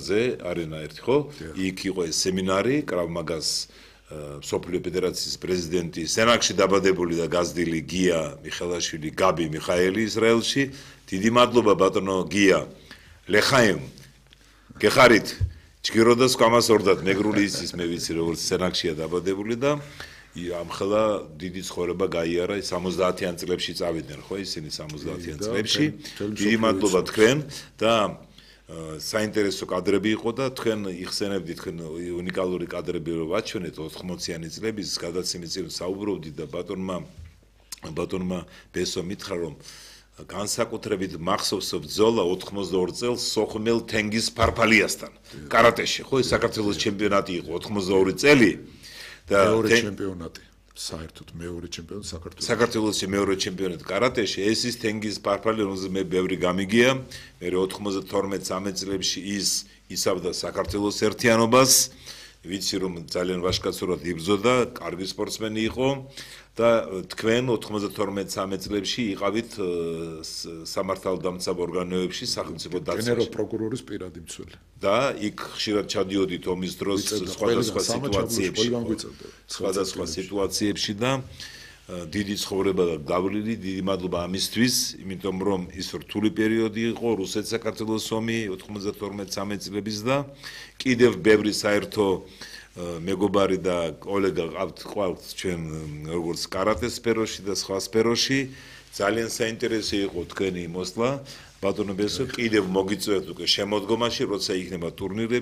არენაზე, არენა ერთი ხო? იქ იყო ეს სემინარი, კრავ-მაგას სოფლიო ფედერაციის პრეზიდენტი, სენაკში დაბადებული და გაზრდილი გია მიხელაშვილი, გაბი მიხაელი ისრაელში. დიდი მადლობა ბატონო გია. ლეხაიმ. გეხარით. ჯგიროდას გამასორდათ მეგრული იცის მე ვიცი როგორც სენაკშია დაბადებული და ამხელა დიდი ცხოვრება გაიარა 70-იან წლებში წავიდნენ ხო ისინი 70-იან წლებში. დიდი მადლობა თქვენ და საინტერესო კადრები იყო და თქვენ იხსენებდით თქვენ უნიკალური კადრები რომ ვაჩვენეთ 80-იანი წლების გადაცემის წინ საუბრობდით და ბატონმა ბესო მითხრა რომ განსაკუთრებით მახსოვს ბრძოლა 82 წელს სოხმელ თენგიზ ფარფალიასთან კარატეში ხო საქართველოს ჩემპიონატი იყო 82 წელი და მეორე ჩემპიონატი საერთოდ მეორე ჩემპიონატი საქართველოს მეორე ჩემპიონატი კარატეში ეს ის თენგიზ ფარფალი რომელზეც მე ბევრი გამიგია მე 92-13 წლებში ის იცავდა საქართველოს ერთიანობას ვიცი რომ ძალიან ვაჟკაცურად იბრძოდა კარგი სპორტსმენი იყო და თქვენ 92-13 წლებში იყავით სამართალდამცავ ორგანოებში სახელმწიფო დაცვაში გენერალ პროკურორის პირადი მცველი და იქ ხშირად ჩადიოდით ომის დროს სხვადასხვა სიტუაციებში და დიდი ცხოვრება და გავლილი დიდი მადლობა ამისთვის იმიტომ რომ ის რთული პერიოდი იყო რუსეთ-საქართველოს ომი 92-13 წლების და კიდევ ბევრი საერთო მეგობარი და კოლეგა ყავთ ჩვენ როგორც კარატეს სფეროში და სხვა სფეროში ძალიან საინტერესო იყო თქვენი მოსვლა ბატონო ბესო კიდევ მოგიწევთ უკვე შემოდგომაში როცა იქნება ტურნირები